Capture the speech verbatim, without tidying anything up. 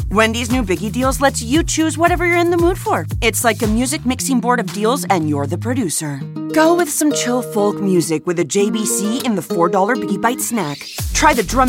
Wendy's new Biggie Deals lets you choose whatever you're in the mood for. It's like a music mixing board of deals, and you're the producer. Go with some chill folk music with a J B C in the four dollar Biggie Bite snack. Try the drum